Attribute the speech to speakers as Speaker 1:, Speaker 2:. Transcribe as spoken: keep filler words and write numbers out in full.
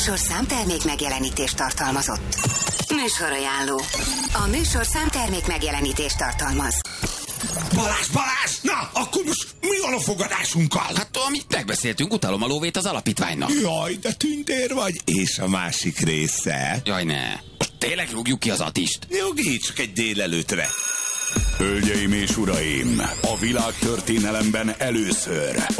Speaker 1: műsor számtermék megjelenítést tartalmazott. Műsorajánló. A műsor számtermék megjelenítést tartalmaz.
Speaker 2: Balázs, Balázs! Na, akkor most mi van a fogadásunkkal?
Speaker 3: Hát, amit megbeszéltünk, utalom a lóvét az alapítványnak.
Speaker 2: Jaj, de tündér vagy. És a másik része?
Speaker 3: Jaj, ne. Most tényleg rúgjuk ki az Attist.
Speaker 2: Jogi, csak egy délelőtre.
Speaker 4: Hölgyeim és uraim, a világtörténelemben először